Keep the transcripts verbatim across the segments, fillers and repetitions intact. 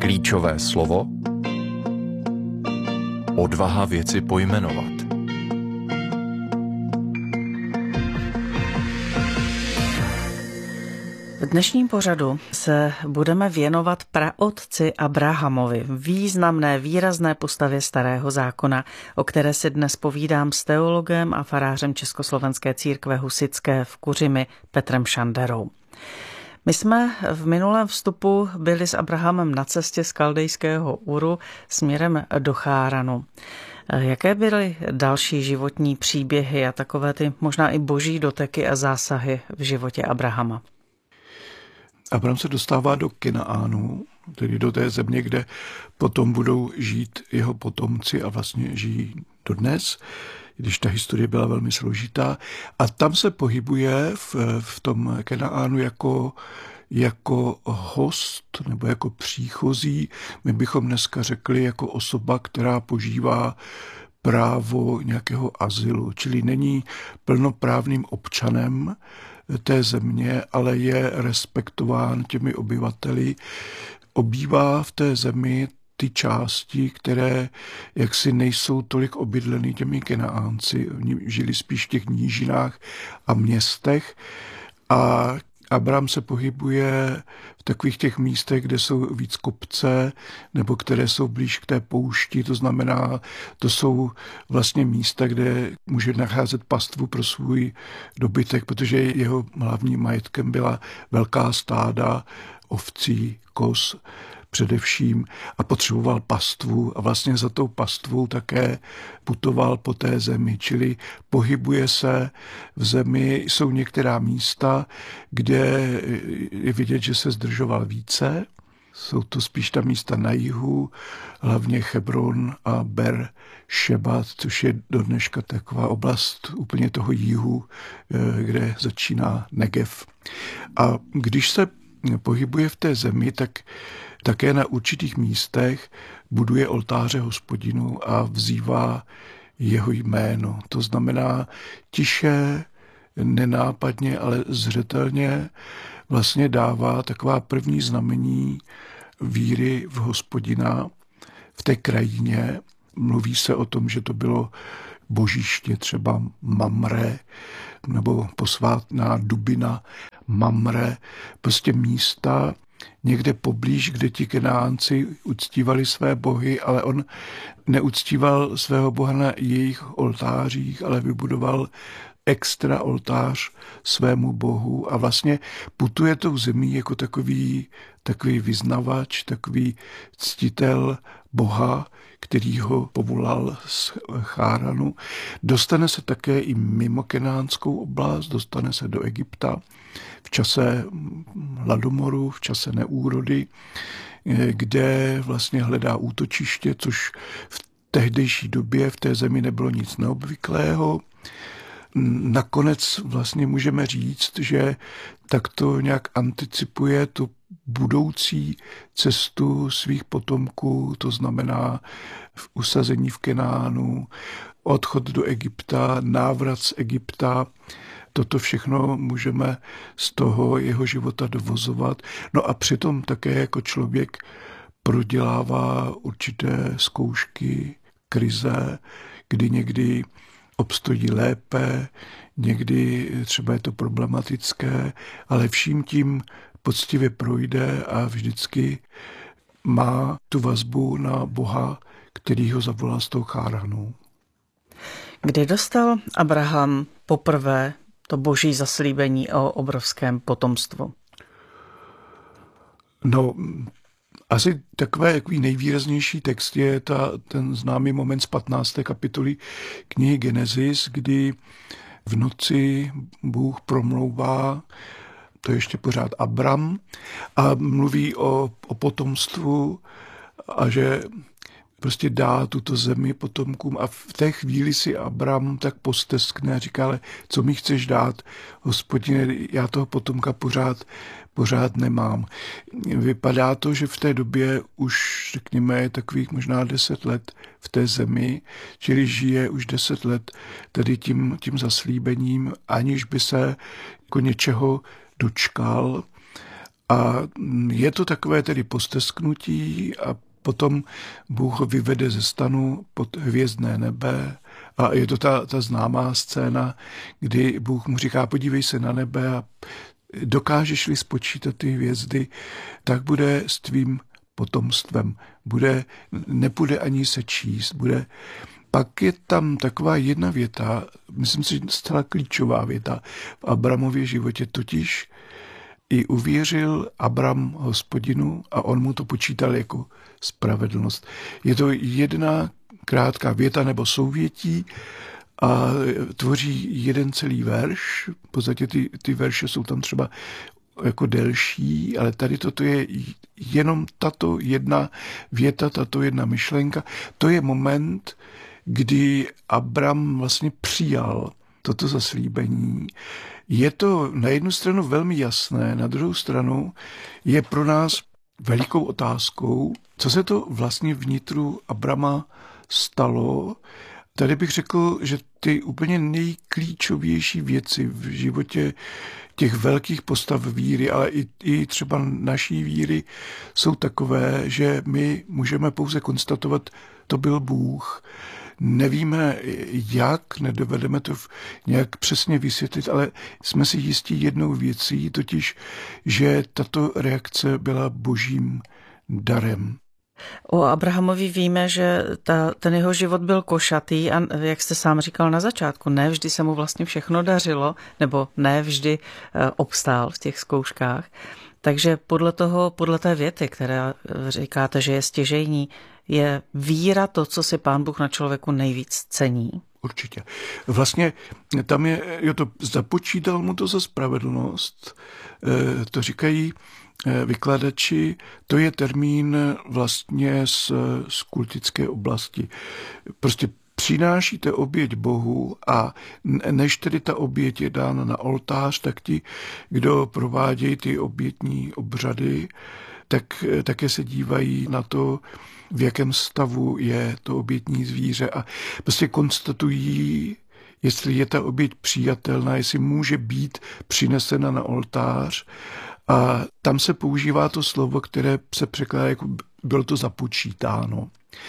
Klíčové slovo odvaha věci pojmenovat. V dnešním pořadu se budeme věnovat praotci Abrahamovi, významné, výrazné postavě Starého zákona, o které si dnes povídám s teologem a farářem Československé církve husitské v Kuřimi Petrem Šanderou. My jsme v minulém vstupu byli s Abrahamem na cestě z Kaldejského Uru směrem do Cháranu. Jaké byly další životní příběhy a takové ty možná i boží doteky a zásahy v životě Abrahama? Abraham se dostává do Kenaánu, tedy do té země, kde potom budou žít jeho potomci a vlastně žijí dodnes, když ta historie byla velmi složitá. A tam se pohybuje v, v tom Kenaánu jako, jako host nebo jako příchozí. My bychom dneska řekli jako osoba, která požívá právo nějakého azylu, čili není plnoprávným občanem té země, ale je respektován těmi obyvateli. Obývá v té zemi ty části, které jaksi nejsou tolik obydleny těmi Kenaánci. Oni žili spíš v těch nížinách a městech a Abraham se pohybuje v takových těch místech, kde jsou víc kopce nebo které jsou blíž k té poušti, to znamená, to jsou vlastně místa, kde může nacházet pastvu pro svůj dobytek, protože jeho hlavním majetkem byla velká stáda ovcí, koz především a potřeboval pastvu a vlastně za tou pastvou také putoval po té zemi, čili pohybuje se v zemi. Jsou některá místa, kde je vidět, že se zdržoval více. Jsou to spíš ta místa na jihu, hlavně Hebron a Ber Šebat, což je do dneška taková oblast úplně toho jihu, kde začíná Negev. A když se pohybuje v té zemi, tak také na určitých místech buduje oltáře Hospodinu a vzývá jeho jméno. To znamená tiše, nenápadně, ale zřetelně vlastně dává taková první znamení víry v Hospodina v té krajině. Mluví se o tom, že to bylo božiště třeba Mamre nebo posvátná dubina Mamre, prostě místa někde poblíž, kde ti Kenaánci uctívali své bohy, ale on neuctíval svého boha na jejich oltářích, ale vybudoval extra oltář svému bohu a vlastně putuje tou zemí jako takový, takový vyznavač, takový ctitel boha, který ho povolal z Cháranu. Dostane se také i mimo kenánskou oblast, dostane se do Egypta v čase hladomoru, v čase neúrody, kde vlastně hledá útočiště, což v tehdejší době v té zemi nebylo nic neobvyklého. Nakonec vlastně můžeme říct, že takto nějak anticipuje tu budoucí cestu svých potomků, to znamená v usazení v Kenánu, odchod do Egypta, návrat z Egypta. Toto všechno můžeme z toho jeho života dovozovat. No a přitom také jako člověk prodělává určité zkoušky, krize, kdy někdy obstojí lépe, někdy třeba je to problematické, ale vším tím poctivě projde a vždycky má tu vazbu na Boha, který ho zavolal z toho Cháranu. Kdy dostal Abraham poprvé to boží zaslíbení o obrovském potomstvu? No, asi takové takový nejvýraznější text je ta, ten známý moment z patnácté kapitoly knihy Genesis, kdy v noci Bůh promlouvá, to je ještě pořád Abram, a mluví o, o potomstvu a že prostě dá tuto zemi potomkům a v té chvíli si Abram tak posteskne a říká, ale co mi chceš dát, Hospodine, já toho potomka pořád, pořád nemám. Vypadá to, že v té době už, řekněme, je takových možná deset let v té zemi, čili žije už deset let tedy tím, tím zaslíbením, aniž by se jako něčeho dočkal. A je to takové tedy postesknutí a potom Bůh ho vyvede ze stanu pod hvězdné nebe a je to ta, ta známá scéna, kdy Bůh mu říká, podívej se na nebe a dokážeš-li spočítat ty hvězdy, tak bude s tvým potomstvem. Bude, nepůjde ani se číst, bude. Pak je tam taková jedna věta, myslím si, zcela klíčová věta v Abramově životě, totiž i uvěřil Abram Hospodinu a on mu to počítal jako spravedlnost. Je to jedna krátká věta nebo souvětí a tvoří jeden celý verš. V podstatě ty, ty verše jsou tam třeba jako delší, ale tady toto je jenom tato jedna věta, tato jedna myšlenka. To je moment, kdy Abram vlastně přijal toto zaslíbení. Je to na jednu stranu velmi jasné, na druhou stranu je pro nás velikou otázkou, co se to vlastně vnitru Abrama stalo. Tady bych řekl, že ty úplně nejklíčovější věci v životě těch velkých postav víry, ale i, i třeba naší víry jsou takové, že my můžeme pouze konstatovat, to byl Bůh. Nevíme jak, nedovedeme to nějak přesně vysvětlit, ale jsme si jistí jednou věcí, totiž, že tato reakce byla božím darem. O Abrahamovi víme, že ta, ten jeho život byl košatý a jak jste sám říkal na začátku, ne vždy se mu vlastně všechno dařilo, nebo ne vždy obstál v těch zkouškách. Takže podle toho, podle té věty, která říkáte, že je stěžejní, je víra to, co si Pán Bůh na člověku nejvíc cení. Určitě. Vlastně tam je, jo, to započítal mu to za spravedlnost, to říkají vykladači, to je termín vlastně z, z kultické oblasti. Prostě přinášíte oběť Bohu a než tedy ta oběť je dána na oltář, tak ti, kdo provádějí ty obětní obřady, tak také se dívají na to, v jakém stavu je to obětní zvíře a prostě konstatují, jestli je ta oběť přijatelná, jestli může být přinesena na oltář. A tam se používá to slovo, které se překládá jako bylo to započítáno.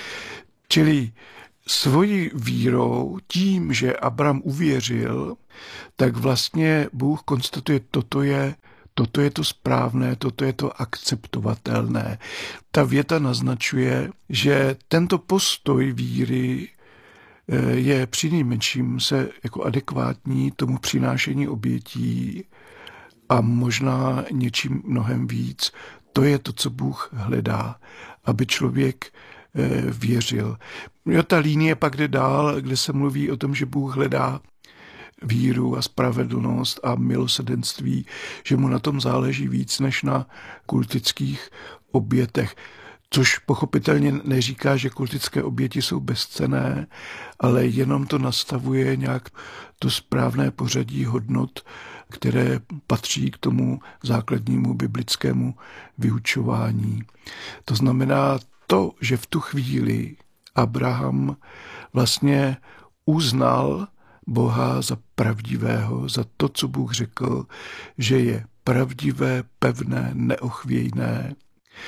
Čili svojí vírou, tím, že Abram uvěřil, tak vlastně Bůh konstatuje, toto je Toto je to správné, toto je to akceptovatelné. Ta věta naznačuje, že tento postoj víry je přinejmenším se jako adekvátní tomu přinášení obětí a možná něčím mnohem víc. To je to, co Bůh hledá, aby člověk věřil. Jo, ta linie pak jde dál, kde se mluví o tom, že Bůh hledá víru a spravedlnost a milosrdenství, že mu na tom záleží víc než na kultických obětech. Což pochopitelně neříká, že kultické oběti jsou bezcenné, ale jenom to nastavuje nějak to správné pořadí hodnot, které patří k tomu základnímu biblickému vyučování. To znamená to, že v tu chvíli Abraham vlastně uznal Boha za pravdivého, za to, co Bůh řekl, že je pravdivé, pevné, neochvějné.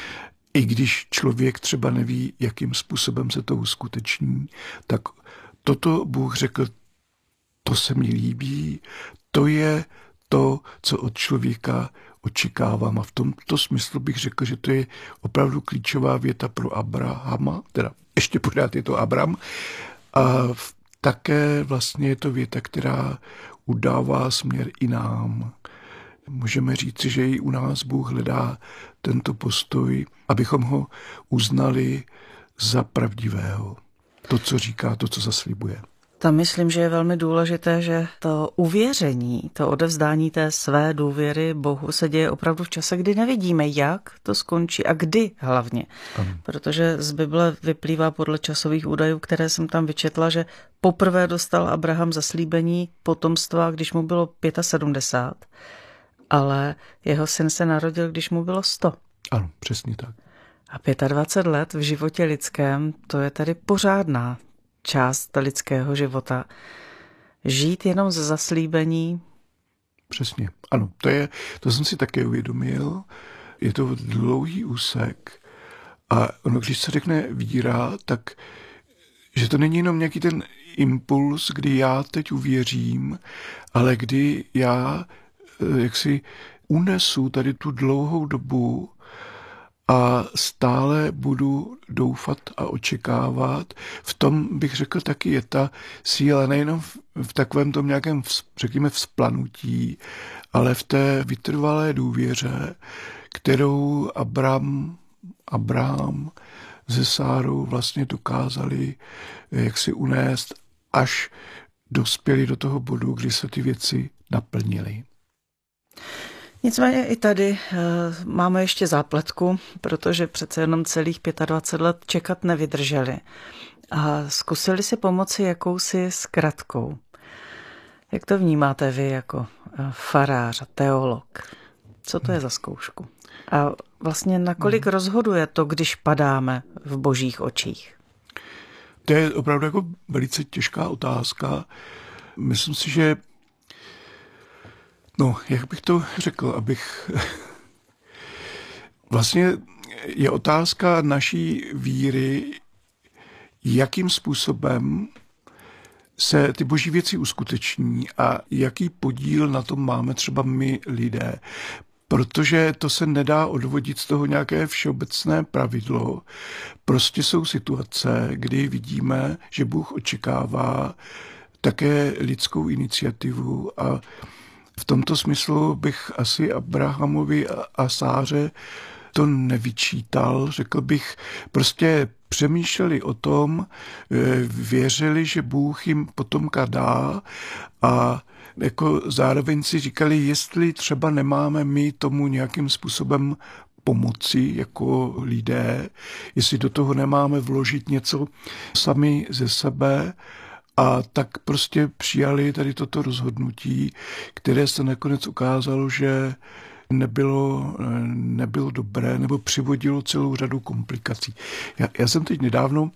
I když člověk třeba neví, jakým způsobem se to uskuteční, tak toto Bůh řekl, to se mi líbí, to je to, co od člověka očekávám. A v tomto smyslu bych řekl, že to je opravdu klíčová věta pro Abrahama, teda ještě pořád je to Abram, a v také vlastně je to věta, která udává směr i nám. Můžeme říci, že i u nás Bůh hledá tento postoj, abychom ho uznali za pravdivého. To, co říká, to, co zaslibuje. Tam myslím, že je velmi důležité, že to uvěření, to odevzdání té své důvěry Bohu se děje opravdu v čase, kdy nevidíme, jak to skončí a kdy hlavně. Ano. Protože z Bible vyplývá podle časových údajů, které jsem tam vyčetla, že poprvé dostal Abraham zaslíbení potomstva, když mu bylo sedmdesát pět, ale jeho syn se narodil, když mu bylo sto. Ano, přesně tak. A dvacet pět let v životě lidském, to je tady pořádná část lidského života. Žít jenom ze zaslíbení. Přesně, ano, to je, to jsem si také uvědomil. Je to dlouhý úsek a ono, když se řekne víra, tak že to není jenom nějaký ten impuls, kdy já teď uvěřím, ale kdy já jaksi unesu tady tu dlouhou dobu a stále budu doufat a očekávat. V tom bych řekl taky je ta síla nejenom v, v takovém tom nějakém, řekněme, vzplanutí, ale v té vytrvalé důvěře, kterou Abram, Abraham se Sárou vlastně dokázali jak si unést, až dospěli do toho bodu, kdy se ty věci naplnily. Nicméně i tady e, máme ještě zápletku, protože přece jenom celých dvacet pět let čekat nevydrželi. A zkusili si pomoci jakousi zkratkou. Jak to vnímáte vy jako farář a teolog? Co to je za zkoušku? A vlastně nakolik hmm. rozhoduje to, když padáme v božích očích? To je opravdu jako velice těžká otázka. Myslím si, že no, jak bych to řekl, abych vlastně je otázka naší víry, jakým způsobem se ty boží věci uskuteční a jaký podíl na tom máme třeba my lidé. Protože to se nedá odvodit z toho nějaké všeobecné pravidlo. Prostě jsou situace, kdy vidíme, že Bůh očekává také lidskou iniciativu a v tomto smyslu bych asi Abrahamovi a Sáře to nevyčítal. Řekl bych, prostě přemýšleli o tom, věřili, že Bůh jim potomka dá a jako zároveň si říkali, jestli třeba nemáme my tomu nějakým způsobem pomoci jako lidé, jestli do toho nemáme vložit něco sami ze sebe. A tak prostě přijali tady toto rozhodnutí, které se nakonec ukázalo, že nebylo, nebylo dobré nebo přivodilo celou řadu komplikací. Já, já jsem teď nedávno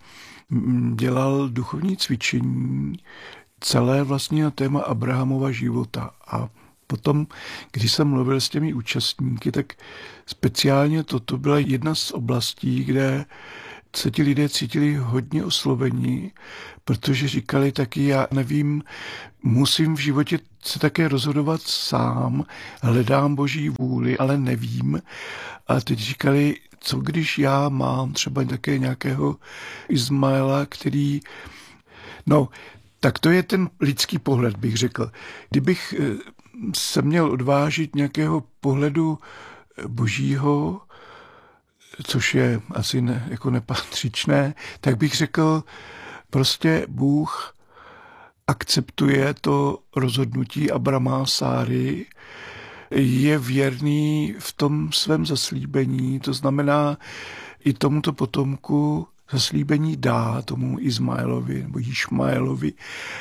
dělal duchovní cvičení celé vlastně na téma Abrahamova života a potom, když jsem mluvil s těmi účastníky, tak speciálně toto byla jedna z oblastí, kde se ti lidé cítili hodně osloveni, protože říkali taky, já nevím, musím v životě se také rozhodovat sám, hledám boží vůli, ale nevím. A teď říkali, co když já mám třeba také nějakého Izmaela, který, no, tak to je ten lidský pohled, bych řekl. Kdybych se měl odvážit nějakého pohledu božího, což je asi ne, jako nepatřičné, tak bych řekl, prostě Bůh akceptuje to rozhodnutí Abrama a Sáry, je věrný v tom svém zaslíbení, to znamená i tomuto potomku zaslíbení dá, tomu Izmaelovi nebo Išmaelovi,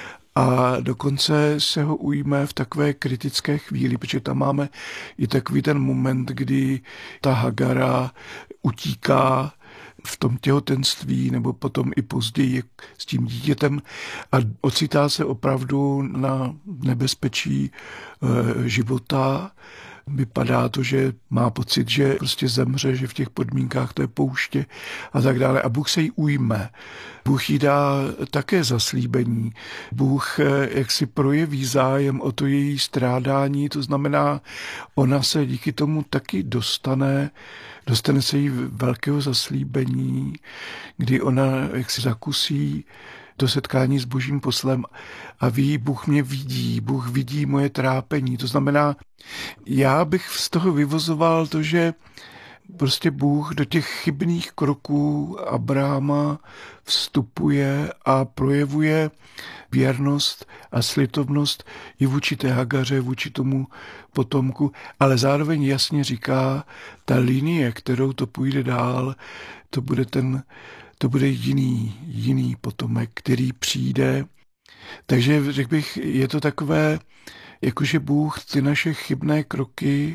a dokonce se ho ujme v takové kritické chvíli, protože tam máme i takový ten moment, kdy ta Hagara utíká v tom těhotenství nebo potom i později s tím dítětem a ocitá se opravdu na nebezpečí e, života. Vypadá to, že má pocit, že prostě zemře, že v těch podmínkách to je pouště a tak dále. A Bůh se jí ujme. Bůh jí dá také zaslíbení. Bůh jak si projeví zájem o to její strádání, to znamená, ona se díky tomu taky dostane, dostane se jí velkého zaslíbení, kdy ona jak si zakusí to setkání s božím poslem a ví, Bůh mě vidí, Bůh vidí moje trápení. To znamená, já bych z toho vyvozoval to, že prostě Bůh do těch chybných kroků Abrahama vstupuje a projevuje věrnost a slitovnost i vůči té Hagaře, vůči tomu potomku, ale zároveň jasně říká, ta linie, kterou to půjde dál, to bude ten to bude jiný, jiný potomek, který přijde. Takže řekl bych, je to takové, jakože Bůh ty naše chybné kroky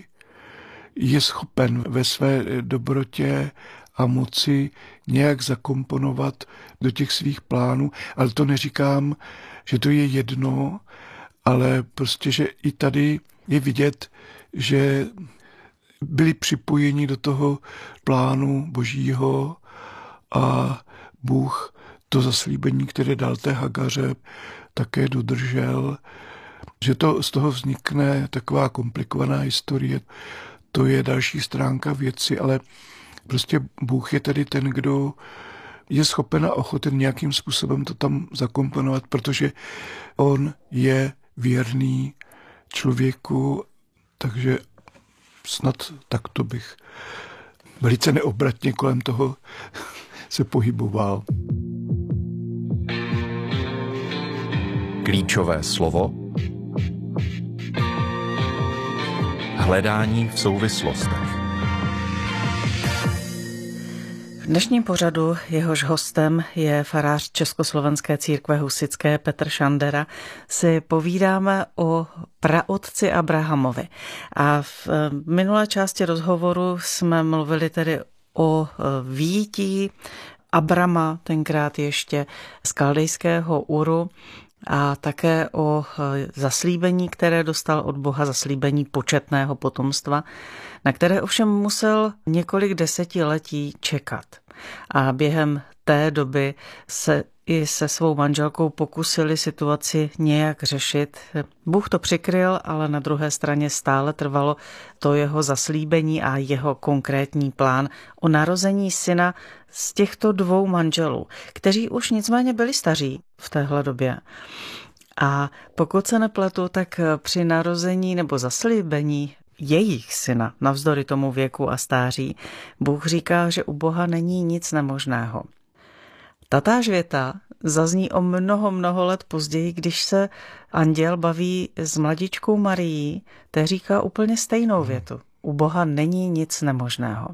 je schopen ve své dobrotě a moci nějak zakomponovat do těch svých plánů, ale to neříkám, že to je jedno, ale prostě, že i tady je vidět, že byli připojeni do toho plánu Božího a Bůh to zaslíbení, které dal té Hagaře, také dodržel. Že to z toho vznikne taková komplikovaná historie, to je další stránka věci, ale prostě Bůh je tedy ten, kdo je schopen a ochoten nějakým způsobem to tam zakomponovat, protože on je věrný člověku, takže snad takto bych velice neobratně kolem toho se pohyboval. Klíčové slovo. Hledání v souvislostech. V dnešním pořadu jehož hostem je farář Československé církve husitské Petr Šandera, si povídáme o praotci Abrahamovi. A v minulé části rozhovoru jsme mluvili tedy o vyjití Abrama, tenkrát ještě z kaldejského Uru, a také o zaslíbení, které dostal od Boha, zaslíbení početného potomstva, na které ovšem musel několik desetiletí čekat. A během té doby se i se svou manželkou pokusili situaci nějak řešit. Bůh to přikryl, ale na druhé straně stále trvalo to jeho zaslíbení a jeho konkrétní plán o narození syna z těchto dvou manželů, kteří už nicméně byli staří v téhle době. A pokud se nepletu, tak při narození nebo zaslíbení jejich syna, navzdory tomu věku a stáří, Bůh říká, že u Boha není nic nemožného. Tatáž věta zazní o mnoho, mnoho let později, když se anděl baví s mladičkou Marií, té říká úplně stejnou větu. U Boha není nic nemožného.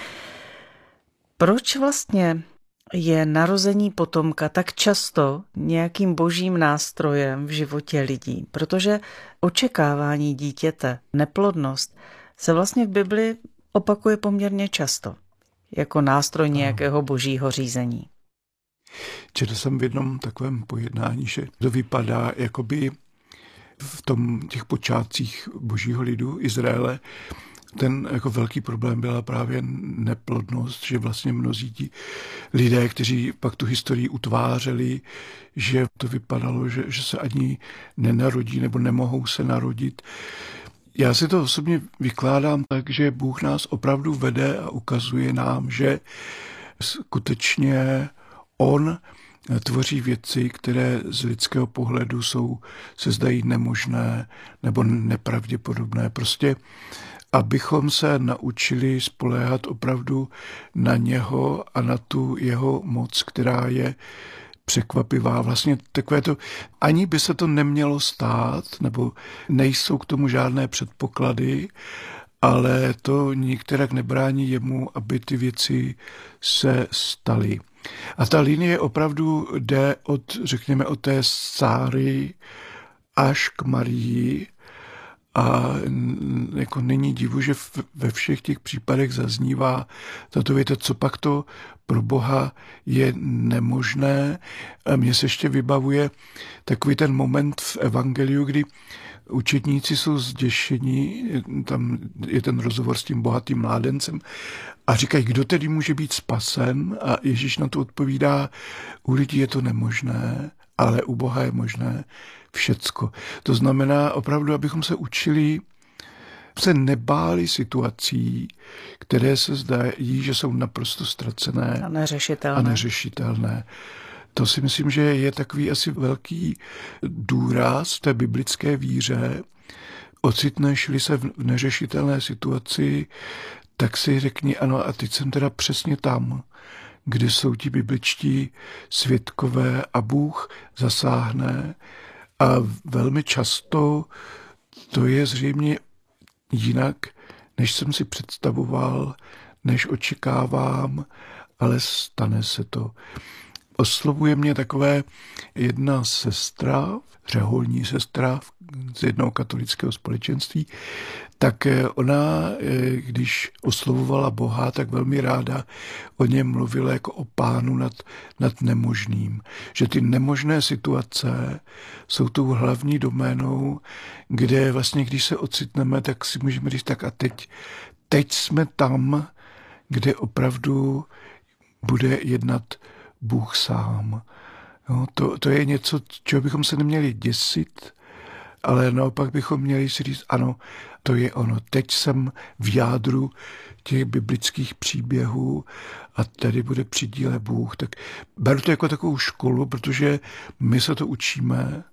Proč vlastně je narození potomka tak často nějakým božím nástrojem v životě lidí? Protože očekávání dítěte, neplodnost, se vlastně v Bibli opakuje poměrně často jako nástroj nějakého božího řízení. Četl jsem v jednom takovém pojednání, že to vypadá jakoby v tom těch počátcích božího lidu Izraele, ten jako velký problém byla právě neplodnost, že vlastně mnozí ti lidé, kteří pak tu historii utvářeli, že to vypadalo, že, že se ani nenarodí nebo nemohou se narodit. Já si to osobně vykládám tak, že Bůh nás opravdu vede a ukazuje nám, že skutečně on tvoří věci, které z lidského pohledu jsou, se zdají nemožné nebo nepravděpodobné. Prostě abychom se naučili spoléhat opravdu na něho a na tu jeho moc, která je překvapivá. Vlastně takové to, ani by se to nemělo stát, nebo nejsou k tomu žádné předpoklady, ale to nikterak nebrání jemu, aby ty věci se staly. A ta linie opravdu jde od, řekněme, od té Sáry až k Marii. A jako není divu, že ve všech těch případech zaznívá tato věta, co pak to pro Boha je nemožné. A mně se ještě vybavuje takový ten moment v evangeliu, kdy učedníci jsou zděšení, tam je ten rozhovor s tím bohatým mládencem a říkají, kdo tedy může být spasen? A Ježíš na to odpovídá, u lidí je to nemožné, ale u Boha je možné všecko. To znamená opravdu, abychom se učili, se nebáli situací, které se zdají, že jsou naprosto ztracené a neřešitelné. A neřešitelné. To si myslím, že je takový asi velký důraz v té biblické víře. Ocitneš-li se v neřešitelné situaci, tak si řekni, ano, a teď jsem teda přesně tam, kde jsou ti bibličtí svědkové a Bůh zasáhne. A velmi často to je zřejmě jinak, než jsem si představoval, než očekávám, ale stane se to. Oslovuje mě takové jedna sestra, řeholní sestra z jednoho katolického společenství, tak ona, když oslovovala Boha, tak velmi ráda o něm mluvila jako o pánu nad, nad nemožným. Že ty nemožné situace jsou tou hlavní doménou, kde vlastně, když se ocitneme, tak si můžeme říct, tak a teď, teď jsme tam, kde opravdu bude jednat Bůh sám. No, to, to je něco, čeho bychom se neměli děsit, ale naopak bychom měli si říct, ano, to je ono. Teď jsem v jádru těch biblických příběhů a tady bude při díle Bůh. Tak beru to jako takovou školu, protože my se to učíme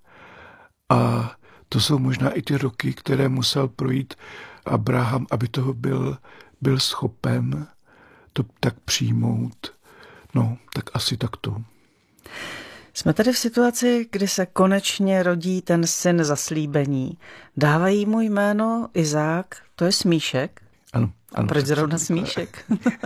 a to jsou možná i ty roky, které musel projít Abraham, aby toho byl, byl schopen to tak přijmout. No, tak asi takto. Jsme tady v situaci, kdy se konečně rodí ten syn zaslíbení. Dávají mu jméno Izák, to je smíšek? Ano. ano A proč zrovna smíšek?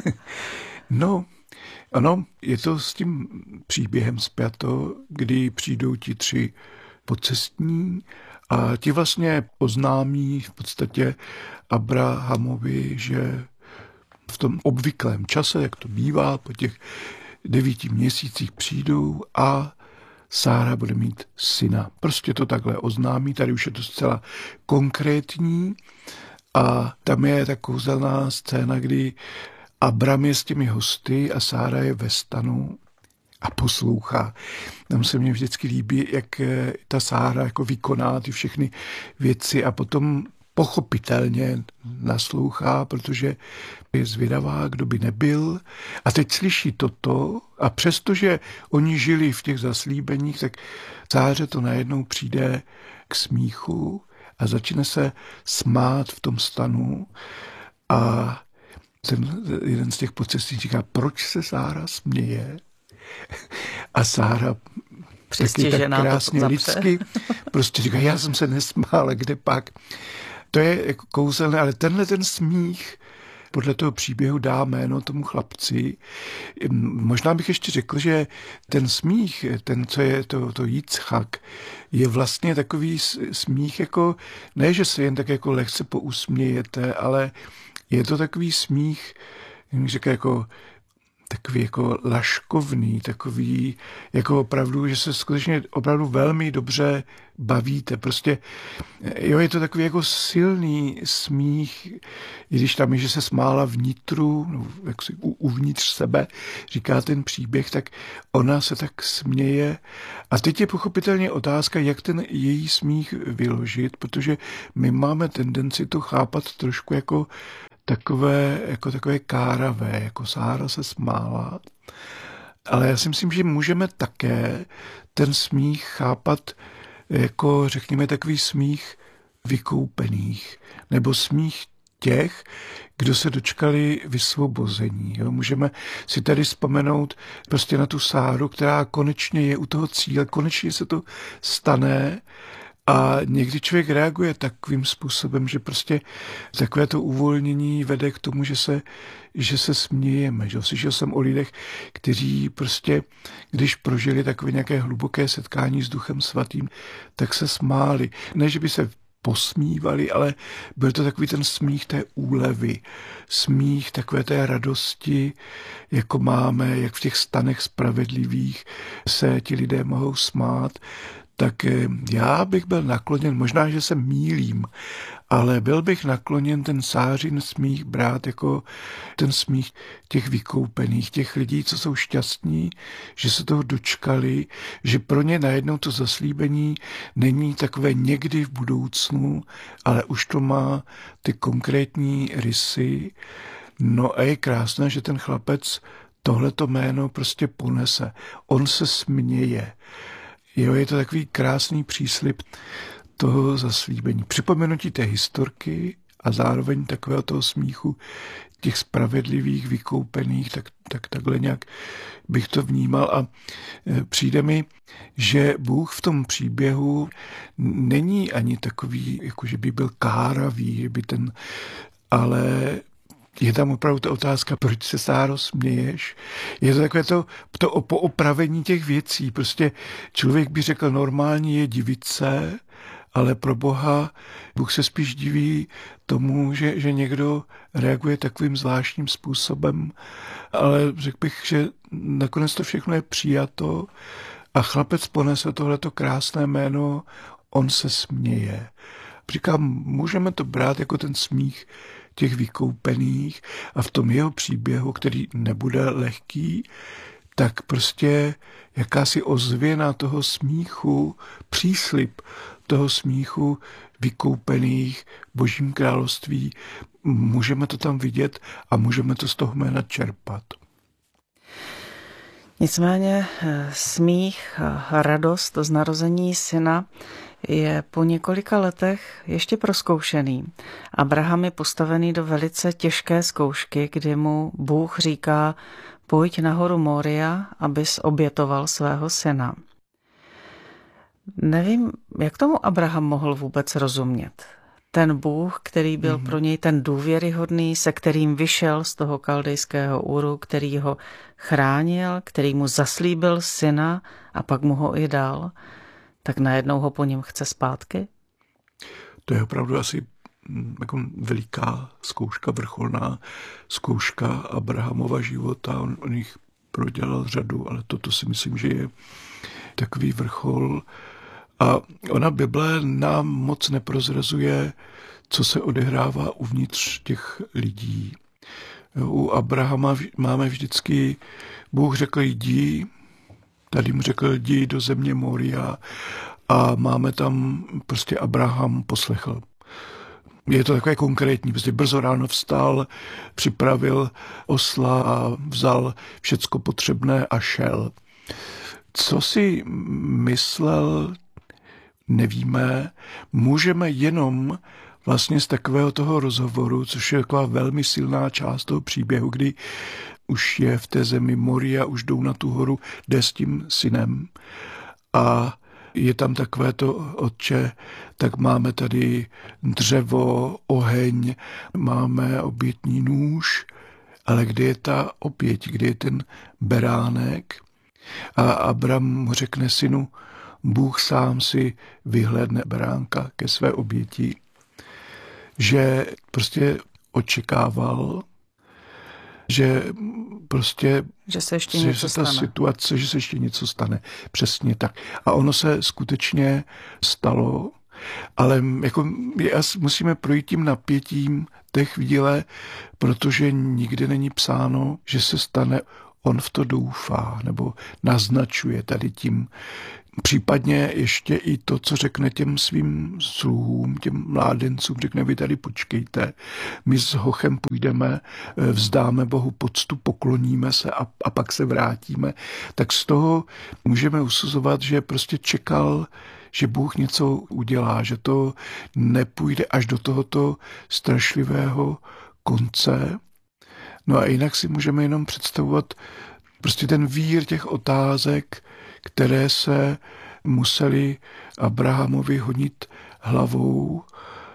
No, ano, je to s tím příběhem spjato, kdy přijdou ti tři pocestní a ti vlastně oznámí v podstatě Abrahamovi, že v tom obvyklém čase, jak to bývá, po těch devíti měsících přijdou a Sára bude mít syna. Prostě to takhle oznámí, tady už je to zcela konkrétní a tam je ta kouzelná scéna, kdy Abram je s těmi hosty a Sára je ve stanu a poslouchá. Tam se mně vždycky líbí, jak ta Sára jako vykoná ty všechny věci a potom pochopitelně naslouchá, protože je zvědavá, kdo by nebyl. A teď slyší toto a přestože oni žili v těch zaslíbeních, tak Sáře to najednou přijde k smíchu a začne se smát v tom stanu a ten jeden z těch pocestních říká, proč se Sára směje? A Sára taky tak krásně lidsky prostě říká, já jsem se nesmála, kde pak? To je jako kouzelné, ale tenhle ten smích podle toho příběhu dá jméno tomu chlapci. Možná bych ještě řekl, že ten smích, ten, co je to, to Jicchak, je vlastně takový smích, jako, ne, že se jen tak jako lehce pousmějete, ale je to takový smích, jak říká, jako takový jako laškovný, takový jako opravdu, že se skutečně opravdu velmi dobře bavíte. Prostě, jo, je to takový jako silný smích, i když tam je, že se smála vnitru, no, jak si uvnitř sebe, říká ten příběh, tak ona se tak směje. A teď je pochopitelně otázka, jak ten její smích vyložit, protože my máme tendenci to chápat trošku jako takové, jako takové káravé, jako Sára se smála. Ale já si myslím, že můžeme také ten smích chápat jako, řekněme, takový smích vykoupených, nebo smích těch, kdo se dočkali vysvobození. Jo? Můžeme si tady vzpomenout prostě na tu Sáru, která konečně je u toho cíle, konečně se to stane. A někdy člověk reaguje takovým způsobem, že prostě takové to uvolnění vede k tomu, že se, že se smějeme. Že? Slyšel jsem o lidech, kteří prostě, když prožili takové nějaké hluboké setkání s Duchem Svatým, tak se smáli. Ne, že by se posmívali, ale byl to takový ten smích té úlevy, smích takové té radosti, jako máme, jak v těch stanech spravedlivých se ti lidé mohou smát. Tak já bych byl nakloněn, možná, že se mýlím, ale byl bych nakloněn ten Sářin smích brát jako ten smích těch vykoupených, těch lidí, co jsou šťastní, že se toho dočkali, že pro ně najednou to zaslíbení není takové někdy v budoucnu, ale už to má ty konkrétní rysy. No a je krásné, že ten chlapec tohleto jméno prostě ponese. On se směje. Jo, je to takový krásný příslib toho zaslíbení. Připomenutí té historky a zároveň takového toho smíchu těch spravedlivých, vykoupených, tak, tak takhle nějak bych to vnímal. A přijde mi, že Bůh v tom příběhu není ani takový, jako že by byl káravý, že by ten, ale je tam opravdu ta otázka, proč se, Sáro, směješ? Je to takové to, to poopravení těch věcí. Prostě člověk by řekl, normální je divit se, ale pro Boha Bůh se spíš diví tomu, že, že někdo reaguje takovým zvláštním způsobem. Ale řekl bych, že nakonec to všechno je přijato a chlapec ponese tohleto krásné jméno, on se směje. Říkám, můžeme to brát jako ten smích těch vykoupených a v tom jeho příběhu, který nebude lehký, tak prostě jakási ozvěna toho smíchu, příslib toho smíchu vykoupených v Božím království. Můžeme to tam vidět a můžeme to z toho jména čerpat. Nicméně smích a radost z narození syna je po několika letech ještě prozkoušený. Abraham je postavený do velice těžké zkoušky, kdy mu Bůh říká: pojď na horu Moria, abys obětoval svého syna. Nevím, jak tomu Abraham mohl vůbec rozumět. Ten Bůh, který byl mm. pro něj ten důvěryhodný, se kterým vyšel z toho kaldejského Úru, který ho chránil, který mu zaslíbil syna a pak mu ho i dal, tak najednou ho po něm chce zpátky? To je opravdu asi jako veliká zkouška, vrcholná zkouška Abrahamova života. On, on jich prodělal řadu, ale toto si myslím, že je takový vrchol. A ona Bible nám moc neprozrazuje, co se odehrává uvnitř těch lidí. U Abrahama máme vždycky, Bůh řekl jdi, tady mu řekl jdi do země Moria a máme tam prostě Abraham poslechl. Je to takové konkrétní, prostě brzo ráno vstal, připravil osla a vzal všecko potřebné a šel. Co si myslel, nevíme, můžeme jenom vlastně z takového toho rozhovoru, což je taková velmi silná část toho příběhu, kdy už je v té zemi Moria, už jdou na tu horu, jde s tím synem a je tam takové to, otče, tak máme tady dřevo, oheň, máme obětní nůž, ale kde je ta oběť, kde je ten beránek? A Abram mu řekne synu, Bůh sám si vyhlédne beránka ke své oběti, že prostě očekával, že prostě že se ještě že něco se ta stane. situace, že se ještě něco stane. Přesně tak. A ono se skutečně stalo, ale jako musíme projít tím napětím té chvíle, protože nikdy není psáno, že se stane. On v to doufá, nebo naznačuje tady tím. Případně ještě i to, co řekne těm svým sluhům, těm mládencům, řekne, vy tady počkejte, my s hochem půjdeme, vzdáme Bohu poctu, pokloníme se a, a pak se vrátíme. Tak z toho můžeme usuzovat, že prostě čekal, že Bůh něco udělá, že to nepůjde až do tohoto strašlivého konce. No a jinak si můžeme jenom představovat prostě ten vír těch otázek, které se museli Abrahamovi honit hlavou.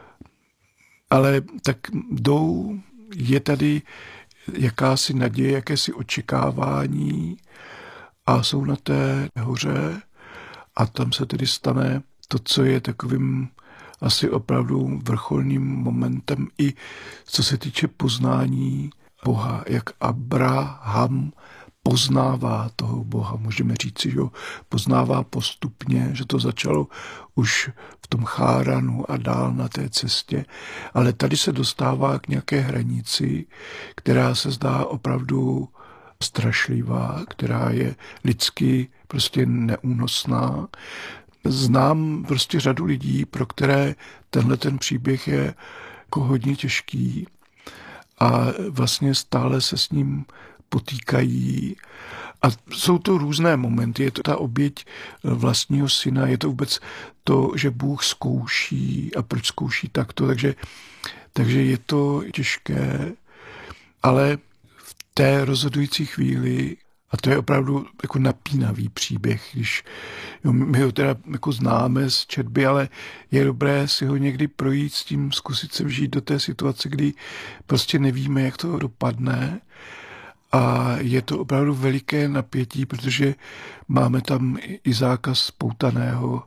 Ale tak jdou, je tady jakási naděje, jakési očekávání a jsou na té hoře a tam se tedy stane to, co je takovým asi opravdu vrcholným momentem i co se týče poznání Boha, jak Abraham poznává toho Boha. Můžeme říci, že ho poznává postupně, že to začalo už v tom Cháranu a dál na té cestě, ale tady se dostává k nějaké hranici, která se zdá opravdu strašlivá, která je lidsky prostě neúnosná. Znám prostě řadu lidí, pro které tenhle ten příběh je jako hodně těžký a vlastně stále se s ním potýkají. A jsou to různé momenty. Je to ta oběť vlastního syna, je to vůbec to, že Bůh zkouší a proč zkouší takto. Takže, takže je to těžké, ale v té rozhodující chvíli, a to je opravdu jako napínavý příběh, když jo, my ho teda jako známe z četby, ale je dobré si ho někdy projít s tím, zkusit se vžít do té situace, kdy prostě nevíme, jak to dopadne. A je to opravdu veliké napětí, protože máme tam Izáka spoutaného,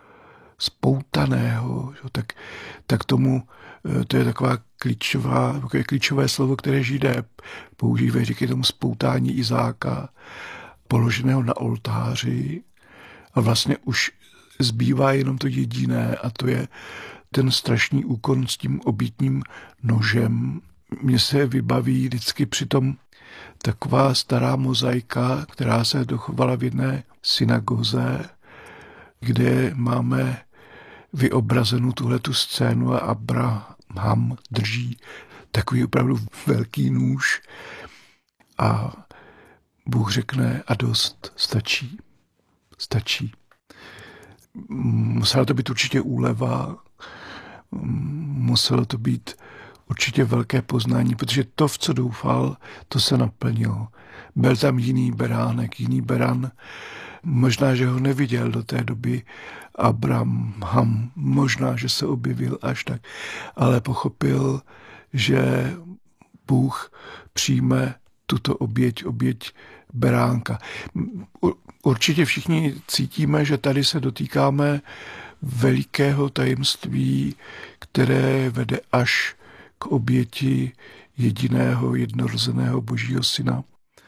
spoutaného, jo, tak, tak tomu, to je taková klíčová, takové klíčové slovo, které Židé používají, říkají tomu spoutání Izáka, položeného na oltáři a vlastně už zbývá jenom to jediné a to je ten strašný úkon s tím obětním nožem. Mně se vybaví vždycky přitom taková stará mozaika, která se dochovala v jedné synagoze, kde máme vyobrazenou tuhletu scénu a Abraham drží takový opravdu velký nůž a Bůh řekne a dost, stačí, stačí. Musela to být určitě úleva, muselo to být určitě velké poznání, protože to, v co doufal, to se naplnilo. Byl tam jiný beránek, jiný beran, možná, že ho neviděl do té doby Abraham, možná, že se objevil až tak, ale pochopil, že Bůh přijme tuto oběť, oběť beránka. Určitě všichni cítíme, že tady se dotýkáme velikého tajemství, které vede až k oběti jediného jednorozeného Božího syna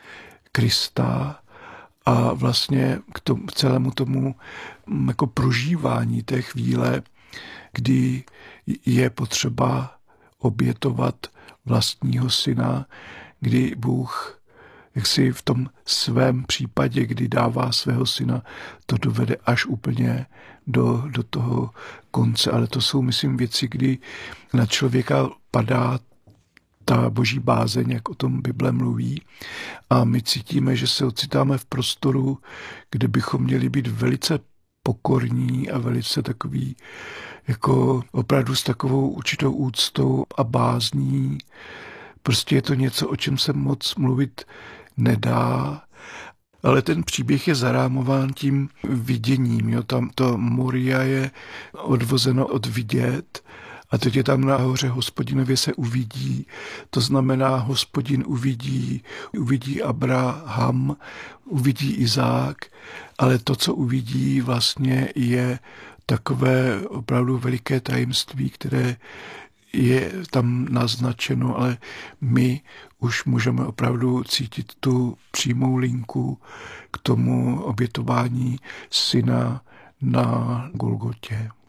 Krista a vlastně k tomu, celému tomu jako prožívání té chvíle, kdy je potřeba obětovat vlastního syna, kdy Bůh jak si v tom svém případě, kdy dává svého syna, to dovede až úplně do, do toho konce. Ale to jsou, myslím, věci, kdy na člověka padá ta boží bázeň, jak o tom Bible mluví. A my cítíme, že se ocitáme v prostoru, kde bychom měli být velice pokorní a velice takový, jako opravdu s takovou určitou úctou a bázní. Prostě je to něco, o čem se moc mluvit nedá, ale ten příběh je zarámován tím viděním. Jo? Tam to Moria je odvozeno od vidět a teď je tam nahoře Hospodinově se uvidí. To znamená, Hospodin uvidí, uvidí Abraham, uvidí Izák, ale to, co uvidí, vlastně je takové opravdu veliké tajemství, které je tam naznačeno, ale my už můžeme opravdu cítit tu přímou linku k tomu obětování syna na Golgotě.